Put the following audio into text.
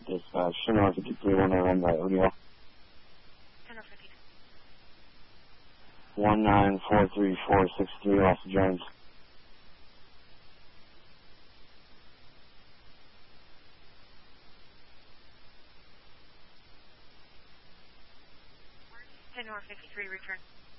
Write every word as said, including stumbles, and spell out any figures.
Dispatch, Chanel fifty-three, one nine one by O'Neill. one nine four three four six three, Austin Jones. ten fifty-three, return.